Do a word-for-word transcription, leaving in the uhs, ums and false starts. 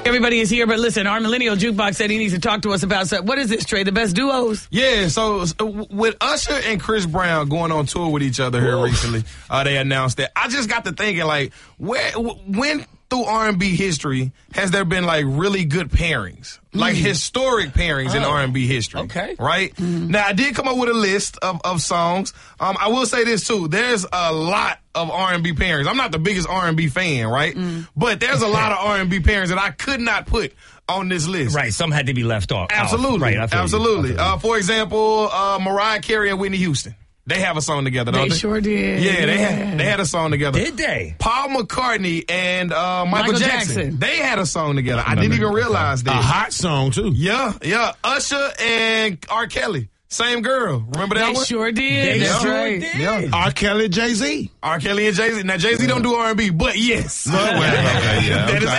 Everybody is here, but listen, our millennial jukebox said he needs to talk to us about something. What is this, Trey? The best duos? Yeah, so uh, with Usher and Chris Brown going on tour with each other here Ooh. recently, uh, they announced that. I just got to thinking, like, where, when through R and B history has there been, like, really good pairings? Like, mm. historic pairings oh. in R and B history. Okay. Right? Mm-hmm. Now, I did come up with a list of, of songs. Um, I will say this, too. There's a lot of R and B pairings. I'm not the biggest R and B fan, right? Mm. But there's a lot of R and B pairings that I could not put on this list. Right. Some had to be left off. Absolutely. Right. I feel Absolutely. You. I feel uh, for example, uh, Mariah Carey and Whitney Houston. They have a song together, don't they? They sure did. Yeah, yeah. they had they had a song together. Did they? Paul McCartney and uh, Michael, Michael Jackson. Jackson. They had a song together. I didn't even realize that. A hot song, too. Yeah, yeah. Usher and R. Kelly. Same girl. Remember that they one? Sure did. They That's sure right. did. Yeah. R. Kelly, Jay-Z. R. Kelly and Jay-Z. Now, Jay-Z don't do R and B, but yes. Well, well, okay, yeah, That okay. is